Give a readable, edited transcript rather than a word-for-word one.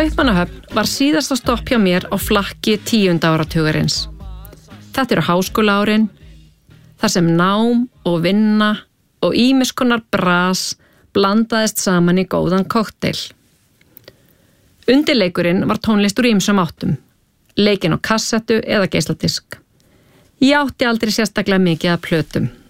Kaupmannahöfn var síðasta stopp hjá mér á flakki 10. áratugarins. Þetta eru háskólaárin, þar sem nám og vinna og ýmiss konar bras blandaðist saman í góðan kokteil. Undirleikurinn var tónlist úr ýmsum áttum, leikinn á kassettu eða geisladisk. Ég átti aldrei sérstaklega mikið af plötum.